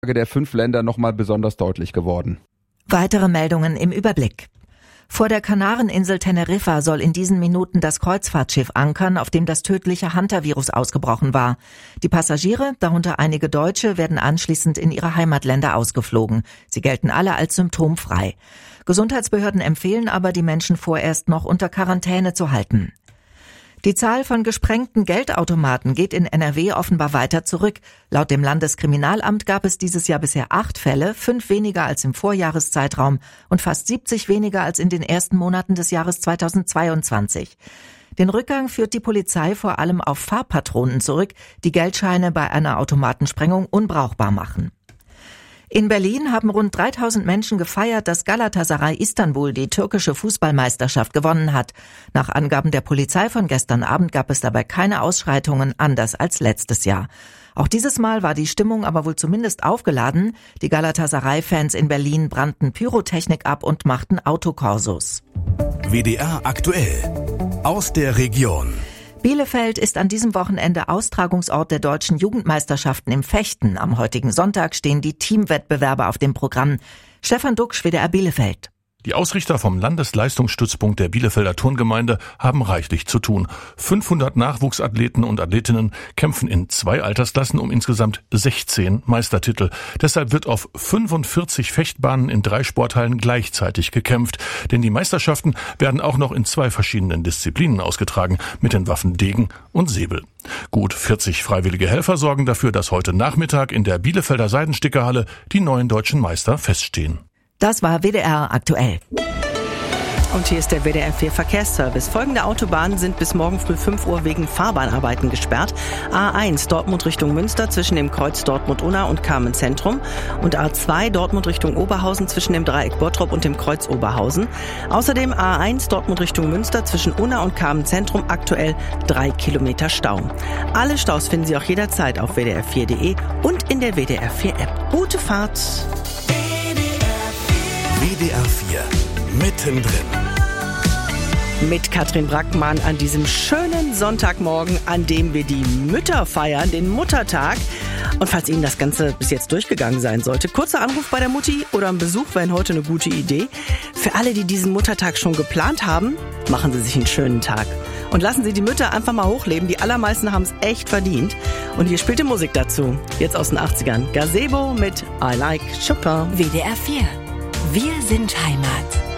der 5 Länder nochmal besonders deutlich geworden. Weitere Meldungen im Überblick. Vor der Kanareninsel Teneriffa soll in diesen Minuten das Kreuzfahrtschiff ankern, auf dem das tödliche Hantavirus ausgebrochen war. Die Passagiere, darunter einige Deutsche, werden anschließend in ihre Heimatländer ausgeflogen. Sie gelten alle als symptomfrei. Gesundheitsbehörden empfehlen aber, die Menschen vorerst noch unter Quarantäne zu halten. Die Zahl von gesprengten Geldautomaten geht in NRW offenbar weiter zurück. Laut dem Landeskriminalamt gab es dieses Jahr bisher 8 Fälle, 5 weniger als im Vorjahreszeitraum und fast 70 weniger als in den ersten Monaten des Jahres 2022. Den Rückgang führt die Polizei vor allem auf Farbpatronen zurück, die Geldscheine bei einer Automatensprengung unbrauchbar machen. In Berlin haben rund 3000 Menschen gefeiert, dass Galatasaray Istanbul die türkische Fußballmeisterschaft gewonnen hat. Nach Angaben der Polizei von gestern Abend gab es dabei keine Ausschreitungen, anders als letztes Jahr. Auch dieses Mal war die Stimmung aber wohl zumindest aufgeladen. Die Galatasaray-Fans in Berlin brannten Pyrotechnik ab und machten Autokorsos. WDR aktuell aus der Region. Bielefeld ist an diesem Wochenende Austragungsort der deutschen Jugendmeisterschaften im Fechten. Am heutigen Sonntag stehen die Teamwettbewerbe auf dem Programm. Stefan Duxch, WDR Bielefeld. Die Ausrichter vom Landesleistungsstützpunkt der Bielefelder Turngemeinde haben reichlich zu tun. 500 Nachwuchsathleten und Athletinnen kämpfen in 2 Altersklassen um insgesamt 16 Meistertitel. Deshalb wird auf 45 Fechtbahnen in 3 Sporthallen gleichzeitig gekämpft. Denn die Meisterschaften werden auch noch in 2 verschiedenen Disziplinen ausgetragen, mit den Waffen Degen und Säbel. Gut 40 freiwillige Helfer sorgen dafür, dass heute Nachmittag in der Bielefelder Seidenstickerhalle die neuen deutschen Meister feststehen. Das war WDR aktuell. Und hier ist der WDR 4 Verkehrsservice. Folgende Autobahnen sind bis morgen früh 5 Uhr wegen Fahrbahnarbeiten gesperrt. A1 Dortmund Richtung Münster zwischen dem Kreuz Dortmund-Unna und Carmen-Zentrum. Und A2 Dortmund Richtung Oberhausen zwischen dem Dreieck Bottrop und dem Kreuz Oberhausen. Außerdem A1 Dortmund Richtung Münster zwischen Unna und Carmen-Zentrum aktuell 3 Kilometer Stau. Alle Staus finden Sie auch jederzeit auf wdr4.de und in der WDR 4 App. Gute Fahrt! WDR 4 mittendrin. Mit Katrin Brackmann an diesem schönen Sonntagmorgen, an dem wir die Mütter feiern, den Muttertag. Und falls Ihnen das Ganze bis jetzt durchgegangen sein sollte, kurzer Anruf bei der Mutti oder ein Besuch wären heute eine gute Idee. Für alle, die diesen Muttertag schon geplant haben, machen Sie sich einen schönen Tag. Und lassen Sie die Mütter einfach mal hochleben. Die allermeisten haben es echt verdient. Und hier spielt die Musik dazu. Jetzt aus den 80ern. Gazebo mit I Like Chopin. WDR 4. Wir sind Heimat.